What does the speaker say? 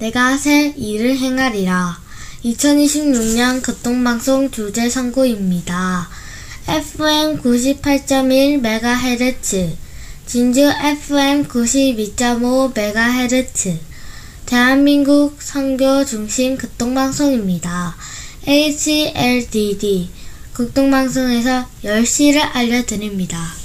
내가 새 일을 행하리라. 2026년 교통방송 주제 선고입니다. FM 98.1MHz, 진주 FM 92.5MHz, 대한민국 선교 중심 교통방송입니다. HLDD, 교통방송에서 10시를 알려드립니다.